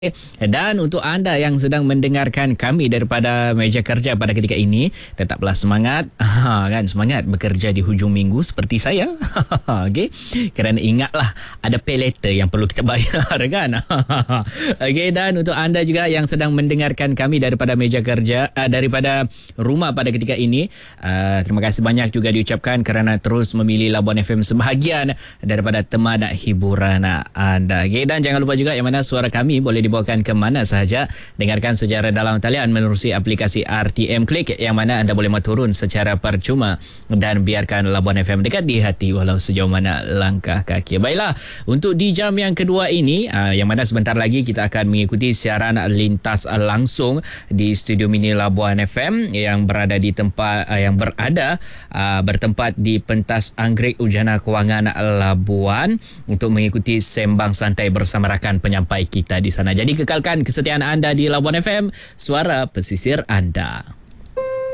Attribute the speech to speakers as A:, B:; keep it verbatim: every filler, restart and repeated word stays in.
A: Dan untuk anda yang sedang mendengarkan kami daripada meja kerja pada ketika ini, tetaplah semangat. Ha, kan, semangat bekerja di hujung minggu seperti saya. Okey. Kerana ingatlah ada pay later yang perlu kita bayar kan. Okey, dan untuk anda juga yang sedang mendengarkan kami daripada meja kerja uh, daripada rumah pada ketika ini, uh, terima kasih banyak juga diucapkan kerana terus memilih Labuan F M sebahagian daripada teman hiburan anda. Okey, dan jangan lupa juga yang mana suara kami boleh dibawakan ke mana sahaja. Dengarkan secara dalam talian menerusi aplikasi R T M Click yang mana anda boleh turun secara percuma dan biarkan Labuan F M dekat di hati walau sejauh mana langkah kaki. Baiklah, untuk di jam yang kedua ini, uh, yang mana sebentar lagi kita akan mengikuti siaran lintas langsung di Studio Mini Labuan F M yang berada di tempat uh, yang berada uh, bertempat di pentas Anggrek Ujana Kewangan Labuan untuk mengikuti sembang santai bersama rakan penyampai kita di sana. Jadi kekalkan kesetiaan anda di Labuan F M, suara pesisir anda.